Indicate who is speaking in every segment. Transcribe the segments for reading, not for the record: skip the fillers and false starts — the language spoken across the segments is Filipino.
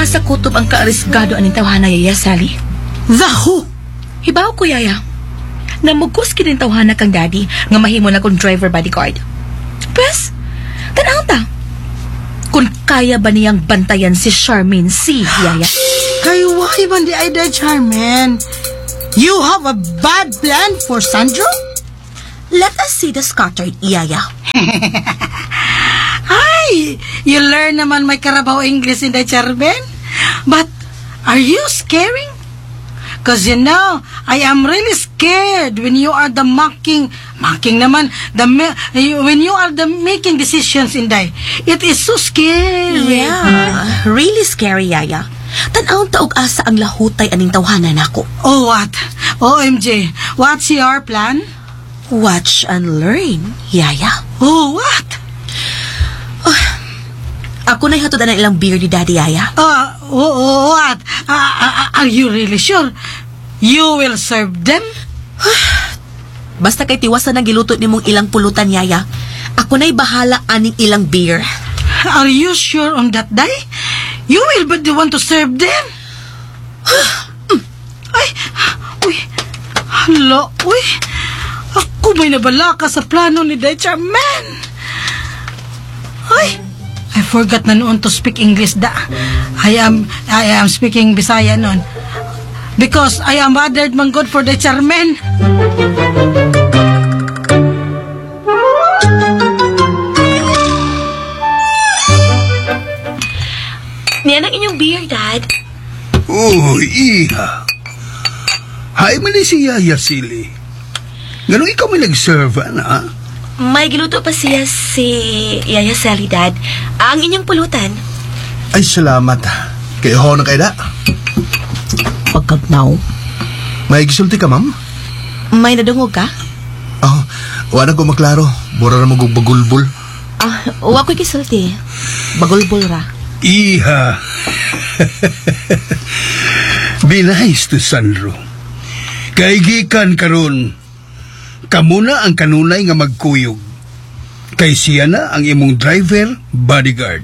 Speaker 1: Asa kutob ang kaarisgado aning tawhana, Yaya Sally?
Speaker 2: Zaho!
Speaker 1: Hibaw ko, Yaya. Namugos kining tawhana kang daddy nga mahimo na kong driver bodyguard. Pwes, tanaw ta. Kung kaya ba niyang bantayan si Charmaine C, Yaya?
Speaker 2: Kay why man di ay da, Charmaine? You have a bad plan for Sandro?
Speaker 1: Let us see the scattered, Yaya.
Speaker 2: Ay, you learn naman may Carabao English in the Charmaine. But, are you scaring? Cause you know, I am really scared when you are the making naman, when you are the making decisions in day. It is so scary.
Speaker 1: Yeah, really scary, Yaya. Tan-aon taog asa ang lahutay aning tawhanan nako.
Speaker 2: Oh, what? OMG, what's your plan?
Speaker 1: Watch and learn, Yaya.
Speaker 2: Oh, what?
Speaker 1: Ako na'y hatod ang ilang beer ni Daddy, Yaya.
Speaker 2: What? Are you really sure? You will serve them?
Speaker 1: Basta kay tiwasan ng giluto ni mong ilang pulutan, Yaya. Ako na'y bahala aning ilang beer.
Speaker 2: Are you sure on that day? You will be the one to serve them? Ay, uy, hala, uy. Ako may nabala ka sa plano ni Decha, man. Ay, I forgot na noon to speak English da. I am speaking Bisaya noon. Because I am bothered man good for the Charmaine.
Speaker 1: Niyan ang inyong beer, Dad.
Speaker 3: Oh, iha. Hay, mali si Yaya Silly. Ganun ikaw may nag-serve, na?
Speaker 1: May giluto pa siya si Yaya Sally, Dad. Ang inyong pulutan.
Speaker 4: Ay, salamat. Kayo ho na kayo da.
Speaker 1: Pagkagnaw.
Speaker 4: May gisulti ka, ma'am?
Speaker 1: May nadungog ka?
Speaker 4: Oh, wala ko maklaro. Bura na magugulbul.
Speaker 1: Wa ko'y kisulti. Bagulbul ra.
Speaker 3: Iha. Be nice to Sandro. Kay gikan karon. Kamuna ang kanunay nga magkuyog. Kay siya na ang imong driver bodyguard.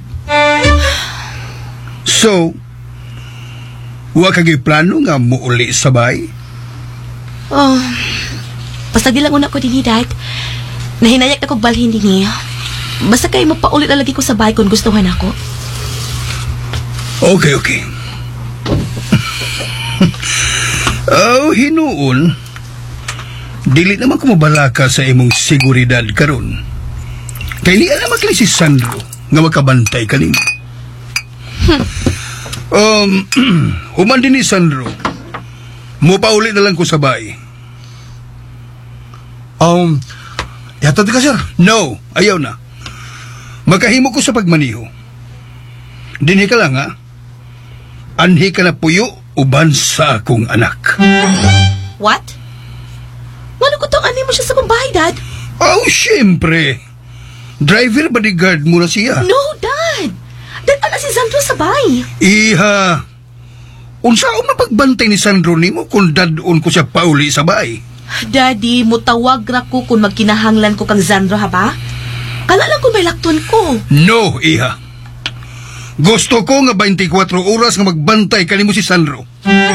Speaker 3: So, wa kagay plano nga muuli sabay?
Speaker 1: Oh, basta di lang una ko din, Dad. Nahinayak na kong balhin din. Basta kayo magpaulit na lagi ko sa bahay kung gustuhan ako.
Speaker 3: Okay. Oh, hinuon. Dili naman ko mabalaka sa imong seguridad karon. Kay ni alam makli si Sandro nga makabantay kanimo. Human din ni Sandro. Mupauli na lang ko sa bahay.
Speaker 4: Yatod ka, sir?
Speaker 3: No, ayaw na. Makahimo ko sa pagmaniho. Dinhi ka lang, ha? Anhi ka na puyo uban sa akong anak.
Speaker 1: What? Wala ko tong mo siya sa kong bahay, Dad.
Speaker 3: Oh, siyempre. Driver bodyguard mo na siya.
Speaker 1: No, Dad. Dad, na si Sandro sa bahay.
Speaker 3: Iha. Unsaon na pagbantay ni Sandro nimo kung dadon ko siya pauli sa bahay?
Speaker 1: Daddy, mutawag ra ko kung magkinahanglan ko kang Sandro, ha ba? Kala lang kung may lakton ko.
Speaker 3: No, Iha. Gusto ko nga 24 oras nga magbantay kanimo si Sandro.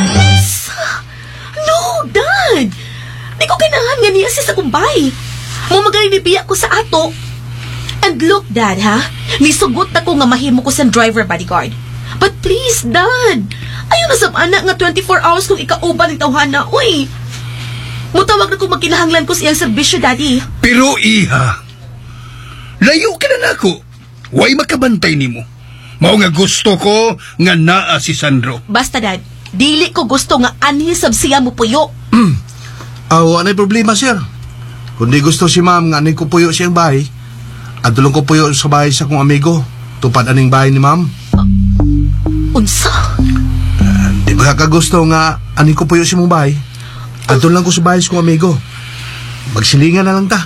Speaker 1: No, Dad. Di ko kinahan nga niya siya sa kumbay. Mumagaling nibiyak ko sa ato. And look, Dad, ha? Nisugot na ko nga mahimo ko sa driver bodyguard. But please, Dad. Ayaw na sa anak nga 24 hours kung ikauban ng tawhana. Uy, mutawag na kung magkinahanglan ko siyang serbisyo, Daddy.
Speaker 3: Pero, Iha, layo ka na nako. Way makabantay nimo. Mao nga gusto ko nga naa si Sandro.
Speaker 1: Basta, Dad. Dili ko gusto nga anhisab siya mo puyo.
Speaker 4: Anay problema, sir. Kung di gusto si ma'am nga anay ko puyo siyang bahay, at tulong ko puyo sa bahay sa kong amigo. Tupad aning bahay ni ma'am.
Speaker 1: Unsa?
Speaker 4: Di ba ka gusto nga anay ko puyo siyang bahay? At tulong ko sa bahay sa kong amigo. Magsilingan na lang ta.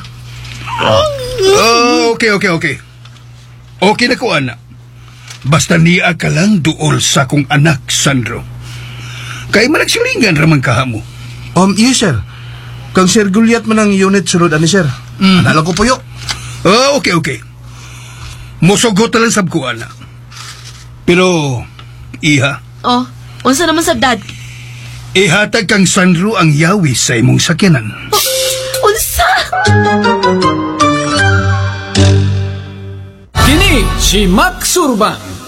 Speaker 3: Okay. Okay na ko, anak. Basta niya ka lang duol sa kong anak, Sandro. Kay managsilingan ramang kahamo.
Speaker 4: Yes, sir. Kang Sir Gulyat man ang unit sunod ani, sir. Analang ko puyo.
Speaker 3: Okay. Musugot na lang sab ko, anak. Pero, Iha,
Speaker 1: Oh, unsa naman sa dad?
Speaker 3: ihatag kang Sandro ang yawi sa imong sakyanan.
Speaker 1: Unsa?
Speaker 5: Kini si Max Urban